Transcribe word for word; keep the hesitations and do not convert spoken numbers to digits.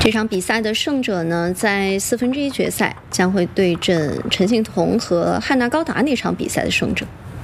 这场比赛的胜者呢，在四分之一决赛将会对阵陈幸同和汉娜高达那场比赛的胜者。